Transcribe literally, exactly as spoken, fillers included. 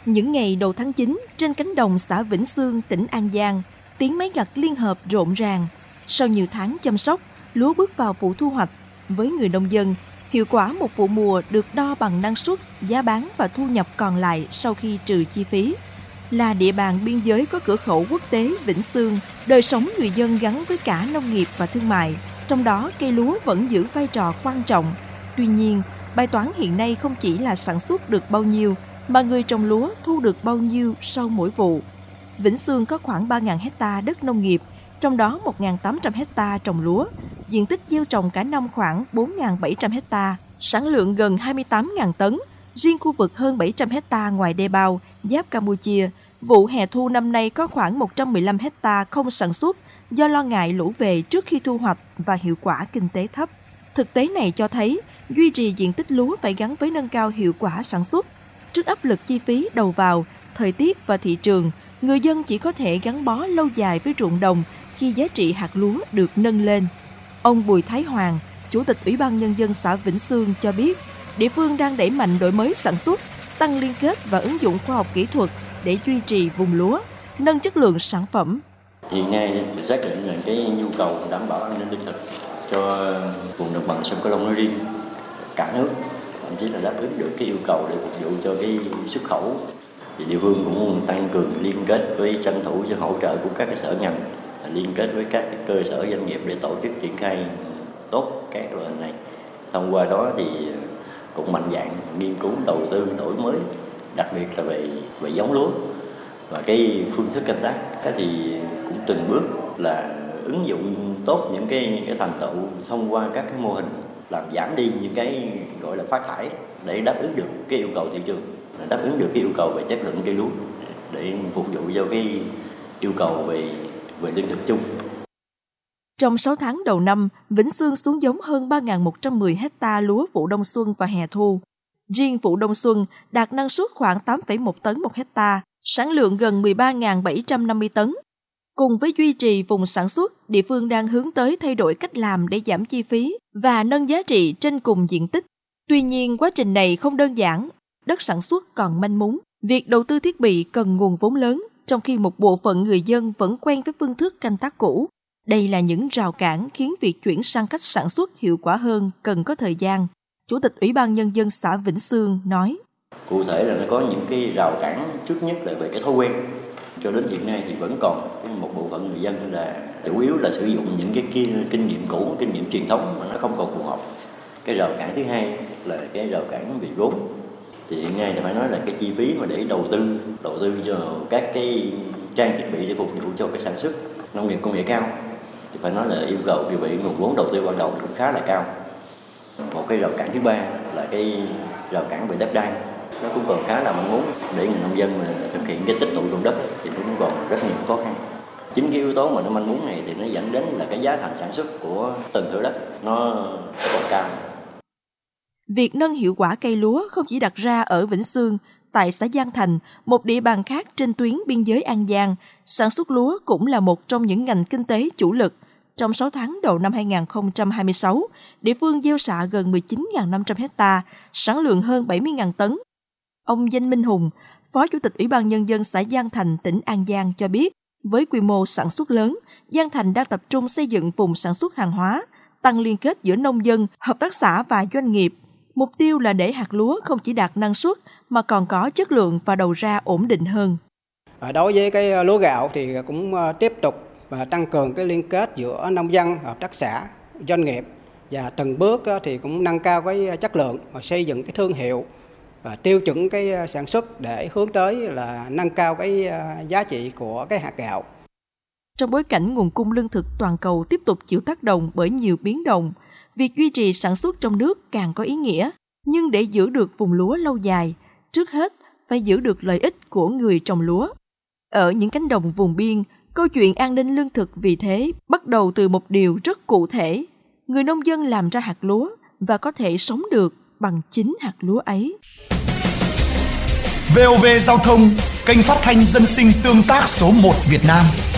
Những ngày đầu tháng chín, trên cánh đồng xã Vĩnh Sương, tỉnh An Giang, tiếng máy gặt liên hợp rộn ràng. Sau nhiều tháng chăm sóc, lúa bước vào vụ thu hoạch. Với người nông dân, hiệu quả một vụ mùa được đo bằng năng suất, giá bán và thu nhập còn lại sau khi trừ chi phí. Là địa bàn biên giới có cửa khẩu quốc tế Vĩnh Sương, đời sống người dân gắn với cả nông nghiệp và thương mại, trong đó cây lúa vẫn giữ vai trò quan trọng. Tuy nhiên, bài toán hiện nay không chỉ là sản xuất được bao nhiêu, mà người trồng lúa thu được bao nhiêu sau mỗi vụ. Vĩnh Sương có khoảng ba nghìn hectare đất nông nghiệp, trong đó một nghìn tám trăm hectare trồng lúa, diện tích gieo trồng cả năm khoảng bốn nghìn bảy trăm hectare, sản lượng gần hai mươi tám nghìn tấn. Riêng khu vực hơn bảy trăm hectare ngoài đê bao, giáp Campuchia, vụ hè thu năm nay có khoảng một trăm mười lăm hectare không sản xuất do lo ngại lũ về trước khi thu hoạch và hiệu quả kinh tế thấp. Thực tế này cho thấy, duy trì diện tích lúa phải gắn với nâng cao hiệu quả sản xuất. Trước áp lực chi phí đầu vào, thời tiết và thị trường, người dân chỉ có thể gắn bó lâu dài với ruộng đồng khi giá trị hạt lúa được nâng lên. Ông Bùi Thái Hoàng, Chủ tịch Ủy ban Nhân dân xã Vĩnh Sương cho biết, địa phương đang đẩy mạnh đổi mới sản xuất, tăng liên kết và ứng dụng khoa học kỹ thuật để duy trì vùng lúa, nâng chất lượng sản phẩm. Hiện nay thì xác định là cái nhu cầu đảm bảo an ninh lương thực cho vùng đồng bằng sông Cửu Long nói riêng, cả nước, thậm chí là đáp ứng được cái yêu cầu để phục vụ cho cái xuất khẩu. Thì địa phương cũng tăng cường liên kết với tranh thủ sự hỗ trợ của các cái sở ngành, liên kết với các cái cơ sở doanh nghiệp để tổ chức triển khai tốt các loại hình này. Thông qua đó thì cũng mạnh dạn nghiên cứu đầu tư đổi mới, đặc biệt là về về giống lúa và cái phương thức canh tác. Cái thì cũng từng bước là ứng dụng tốt những cái cái thành tựu thông qua các cái mô hình, làm giảm đi những cái gọi là phát thải để đáp ứng được cái yêu cầu thị trường, đáp ứng được cái yêu cầu về chất lượng cây lúa để phục vụ cho cái yêu cầu về về lương thực chung. Trong sáu tháng đầu năm, Vĩnh Sương xuống giống hơn ba nghìn một trăm mười hectare lúa vụ đông xuân và hè thu. Riêng vụ đông xuân đạt năng suất khoảng tám phẩy một tấn một hectare, sản lượng gần mười ba nghìn bảy trăm năm mươi tấn. Cùng với duy trì vùng sản xuất, địa phương đang hướng tới thay đổi cách làm để giảm chi phí và nâng giá trị trên cùng diện tích. Tuy nhiên, quá trình này không đơn giản, đất sản xuất còn manh mún. Việc đầu tư thiết bị cần nguồn vốn lớn, trong khi một bộ phận người dân vẫn quen với phương thức canh tác cũ. Đây là những rào cản khiến việc chuyển sang cách sản xuất hiệu quả hơn cần có thời gian. Chủ tịch Ủy ban Nhân dân xã Vĩnh Sương nói. Cụ thể là nó có những cái rào cản, trước nhất là về cái thói quen. Cho đến hiện nay thì vẫn còn một bộ phận người dân là chủ yếu là sử dụng những cái kinh nghiệm cũ, kinh nghiệm truyền thống mà nó không còn phù hợp. Cái rào cản thứ hai là cái rào cản về vốn. Thì hiện nay thì phải nói là cái chi phí mà để đầu tư, đầu tư cho các cái trang thiết bị để phục vụ cho cái sản xuất nông nghiệp công nghệ cao thì phải nói là yêu cầu vì vậy nguồn vốn đầu tư ban đầu cũng khá là cao. Một cái rào cản thứ ba là cái rào cản về đất đai, nó cũng còn khá là mong muốn để người nông dân mà thực hiện cái tích tụ dụng đất thì nó cũng còn rất nhiều khó khăn. Chính cái yếu tố mà nó manh mún này thì nó dẫn đến là cái giá thành sản xuất của từng thửa đất nó còn cao. Việc nâng hiệu quả cây lúa không chỉ đặt ra ở Vĩnh Sương, tại xã Giang Thành, một địa bàn khác trên tuyến biên giới An Giang, sản xuất lúa cũng là một trong những ngành kinh tế chủ lực. Trong sáu tháng đầu năm hai nghìn không trăm hai mươi sáu, địa phương gieo xạ gần mười chín nghìn năm trăm hectare, sản lượng hơn bảy mươi nghìn tấn. Ông Danh Minh Hùng, Phó Chủ tịch Ủy ban Nhân dân xã Giang Thành, tỉnh An Giang cho biết, với quy mô sản xuất lớn, Giang Thành đang tập trung xây dựng vùng sản xuất hàng hóa, tăng liên kết giữa nông dân, hợp tác xã và doanh nghiệp. Mục tiêu là để hạt lúa không chỉ đạt năng suất mà còn có chất lượng và đầu ra ổn định hơn. Đối với cái lúa gạo thì cũng tiếp tục và tăng cường cái liên kết giữa nông dân, hợp tác xã, doanh nghiệp và từng bước thì cũng nâng cao cái chất lượng và xây dựng cái thương hiệu và tiêu chuẩn cái sản xuất để hướng tới là nâng cao cái giá trị của cái hạt gạo. Trong bối cảnh nguồn cung lương thực toàn cầu tiếp tục chịu tác động bởi nhiều biến động, việc duy trì sản xuất trong nước càng có ý nghĩa. Nhưng để giữ được vùng lúa lâu dài, trước hết phải giữ được lợi ích của người trồng lúa. Ở những cánh đồng vùng biên, câu chuyện an ninh lương thực vì thế bắt đầu từ một điều rất cụ thể. Người nông dân làm ra hạt lúa và có thể sống được bằng chính hạt lúa ấy. vê o vê Giao thông, kênh phát thanh dân sinh tương tác số một Việt Nam.